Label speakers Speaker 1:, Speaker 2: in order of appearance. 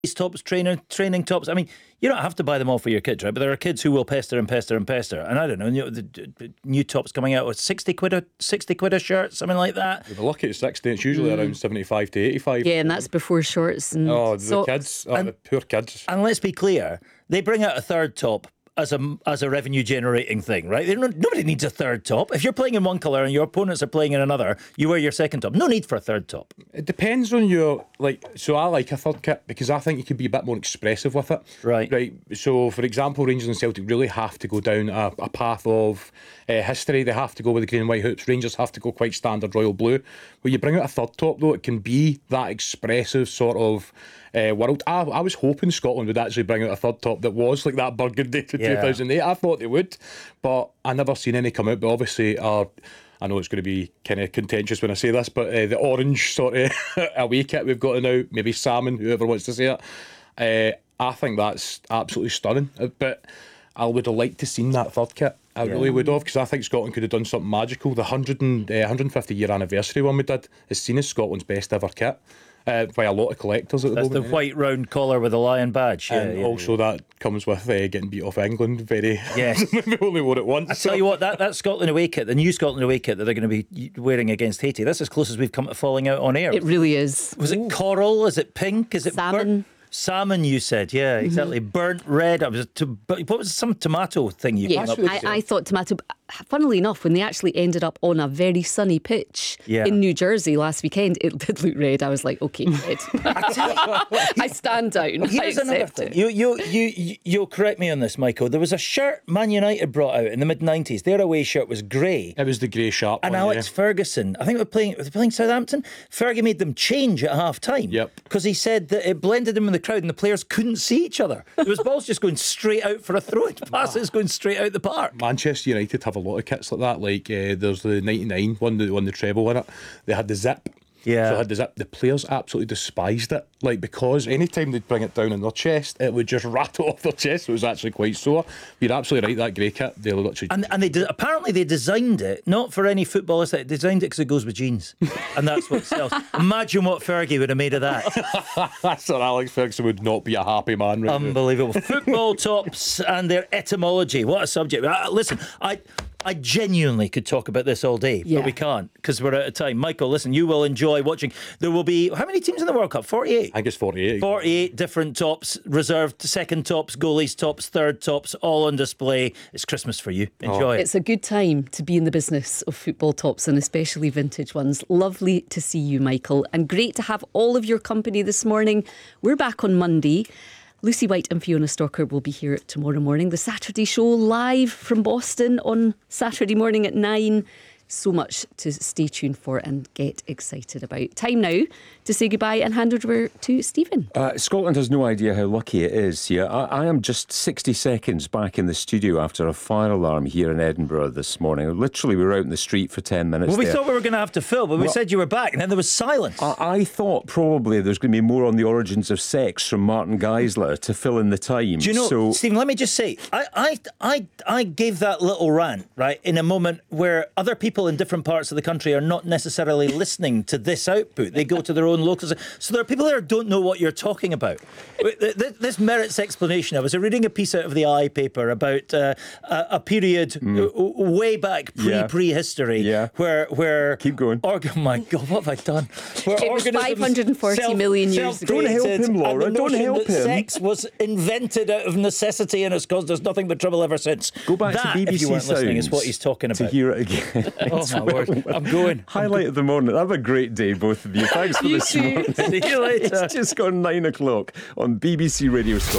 Speaker 1: tops, training tops. I mean, you don't have to buy them all for your kids, right? But there are kids who will pester and pester and pester. And I don't know, the new tops coming out with 60 quid a shirt, something like that.
Speaker 2: If you're lucky at 60, it's usually around 75 to 85.
Speaker 3: Yeah, and that's before shorts. And
Speaker 2: the kids, the poor kids.
Speaker 1: And let's be clear, they bring out a third top as a revenue generating thing, right? Nobody needs a third top. If you're playing in one colour and your opponents are playing in another, you wear your second top. No need for a third top.
Speaker 2: It depends on your, so I like a third kit because I think you can be a bit more expressive with it.
Speaker 1: Right.
Speaker 2: So, for example, Rangers and Celtic really have to go down a path of history. They have to go with the green and white hoops. Rangers have to go quite standard royal blue. When you bring out a third top, though, it can be that expressive sort of world. I was hoping Scotland would actually bring out a third top that was like that burgundy to 2008. I thought they would, but I never seen any come out. But obviously, I know it's going to be kind of contentious when I say this, but the orange sort of away kit we've got now, maybe salmon, whoever wants to say it, I think that's absolutely stunning. But I would have liked to seen that third kit. I really would have, because I think Scotland could have done something magical. The 150 year anniversary one we did is seen as Scotland's best ever kit. By a lot of collectors at the moment.
Speaker 1: That's the white round collar with a lion badge.
Speaker 2: And also that comes with getting beat off England very...
Speaker 1: Yes.
Speaker 2: We only wore it once.
Speaker 1: I tell you what, that Scotland away kit, the new Scotland away kit that they're going to be wearing against Haiti, that's as close as we've come to falling out on air.
Speaker 3: It really is.
Speaker 1: Was it coral? Is it pink? Is it
Speaker 3: salmon?
Speaker 1: Salmon, you said, yeah, exactly. Burnt red. What was some tomato thing you came up with?
Speaker 3: I thought tomato. Funnily enough, when they actually ended up on a very sunny pitch in New Jersey last weekend, it did look red. I was like, okay, red. I stand down.
Speaker 1: Here's another thing. You'll correct me on this, Michael. There was a shirt Man United brought out in the mid-90s. Their away shirt was grey.
Speaker 2: It was the grey sharp
Speaker 1: and
Speaker 2: one,
Speaker 1: Alex Ferguson, I think they were playing Southampton. Fergie made them change at half-time.
Speaker 2: Yep.
Speaker 1: Because he said that it blended them in the crowd and the players couldn't see each other. There was balls just going straight out for a throw, passes going straight out the park.
Speaker 2: Manchester United have a lot of kits like that. Like there's the 99 one that won the treble in it. They had the zip.
Speaker 1: Yeah.
Speaker 2: So I had the zip. The players absolutely despised it. Like, because anytime they'd bring it down on their chest, it would just rattle off their chest. It was actually quite sore. You're absolutely right, that grey kit. They literally...
Speaker 1: And they apparently they designed it, not for any footballist, they designed it because it goes with jeans. And that's what sells. Imagine what Fergie would have made of that.
Speaker 2: Sir Alex Ferguson would not be a happy man. Right?
Speaker 1: Unbelievable. Football tops and their etymology. What a subject. Listen, I genuinely could talk about this all day, but we can't because we're out of time. Michael, listen, you will enjoy watching. There will be, how many teams in the World Cup? 48?
Speaker 2: I think it's 48.
Speaker 1: 48 different tops, reserved second tops, goalies tops, third tops, all on display. It's Christmas for you. Enjoy it.
Speaker 3: It's a good time to be in the business of football tops and especially vintage ones. Lovely to see you, Michael, and great to have all of your company this morning. We're back on Monday. Lucy White and Fiona Stocker will be here tomorrow morning. The Saturday show live from Boston on Saturday morning at 9. So much to stay tuned for and get excited about. Time now to say goodbye and hand over to Stephen.
Speaker 4: Scotland has no idea how lucky it is here. I am just 60 seconds back in the studio after a fire alarm here in Edinburgh this morning. Literally, we were out in the street for 10 minutes.
Speaker 1: Well, we thought we were going to have to fill, but we said you were back, and then there was silence.
Speaker 4: I thought probably there's going to be more on the origins of sex from Martin Geisler to fill in the time.
Speaker 1: Do you know, Stephen, let me just say, I gave that little rant, right, in a moment where other people in different parts of the country are not necessarily listening to this output. They go to their own locals. So there are people there who don't know what you're talking about. This merits explanation. I was reading a piece out of the I paper about a period way back prehistory where
Speaker 4: keep going.
Speaker 1: Oh my God, what have I done? Where
Speaker 3: it was 540 million years ago.
Speaker 4: Don't help him, Laura. Don't help him.
Speaker 1: Sex was invented out of necessity and has caused us nothing but trouble ever since.
Speaker 4: Go back
Speaker 1: that,
Speaker 4: to BBC
Speaker 1: if you weren't listening, is
Speaker 4: Sounds
Speaker 1: what he's talking about.
Speaker 4: to hear it again.
Speaker 1: Oh my word. I'm going.
Speaker 4: Highlight of the morning. Have a great day, both of you. Thanks for this morning.
Speaker 1: See you later.
Speaker 4: It's just gone 9 o'clock on BBC Radio Scotland.